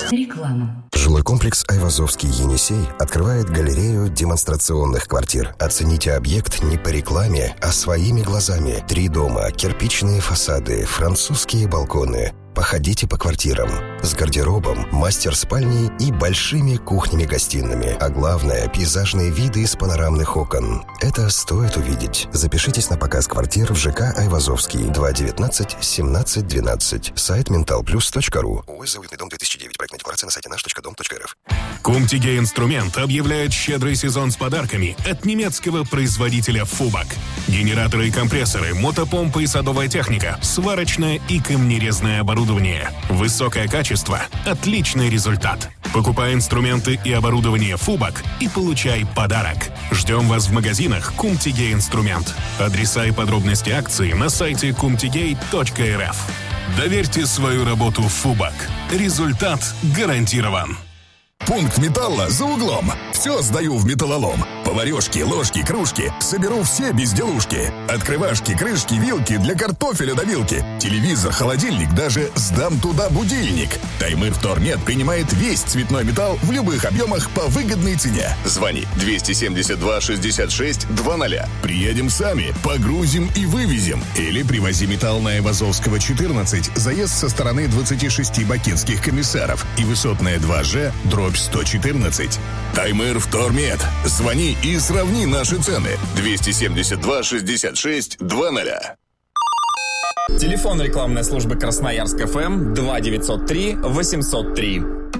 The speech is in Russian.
Реклама. Жилой комплекс «Айвазовский Енисей» открывает галерею демонстрационных квартир. Оцените объект не по рекламе, а своими глазами. 3 дома, кирпичные фасады, французские балконы. Походите по квартирам с гардеробом, мастер-спальней и большими кухнями-гостиными. А главное, пейзажные виды из панорамных окон. Это стоит увидеть. Запишитесь на показ квартир в ЖК «Айвазовский», 219-17-12. Сайт mentalplus.ru. ОС «Заветный дом» 2009. Проектная декларация на сайте наш.дом.рф. Кумтиге Инструмент объявляет щедрый сезон с подарками от немецкого производителя Фубак. Генераторы и компрессоры, мотопомпы и садовая техника, сварочное и камнерезное оборудование. Высокое качество, отличный результат. Покупай инструменты и оборудование Фубак и получай подарок. Ждем вас в магазинах Кумтиге Инструмент. Адреса и подробности акции на сайте kumtigate.rf. Доверьте свою работу Фубак. Результат гарантирован. Пункт металла за углом. Все сдаю в металлолом. Поварешки, ложки, кружки. Соберу все безделушки. Открывашки, крышки, вилки для картофеля до вилки. Телевизор, холодильник, даже сдам туда будильник. Таймыр Втормет принимает весь цветной металл в любых объемах по выгодной цене. Звони 272 66 00. Приедем сами, погрузим и вывезем. Или привози металл на Айвазовского 14, заезд со стороны 26 бакинских комиссаров и высотная 2Ж, дробь 114. Таймыр Втормет. Звони и сравни наши цены. 272 66 00. Телефон рекламной службы Красноярск ФМ 2903 803.